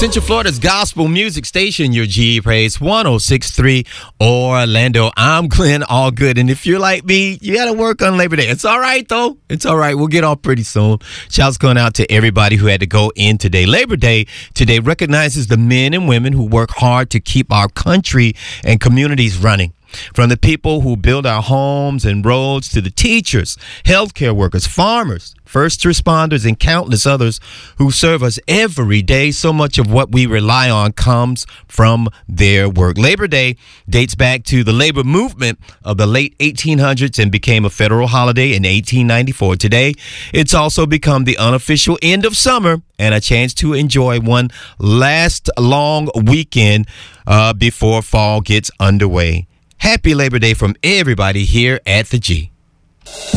Central Florida's gospel music station, your GE Praise 106.3 Orlando. I'm Glenn Allgood, and if you're like me, you got to work on Labor Day. It's all right, though. It's all right. We'll get off pretty soon. Shouts going out to everybody who had to go in today. Labor Day today recognizes the men and women who work hard to keep our country and communities running. From the people who build our homes and roads to the teachers, healthcare workers, farmers, first responders, and countless others who serve us every day. So much of what we rely on comes from their work. Labor Day dates back to the labor movement of the late 1800s and became a federal holiday in 1894. Today, it's also become the unofficial end of summer and a chance to enjoy one last long weekend before fall gets underway. Happy Labor Day from everybody here at the G.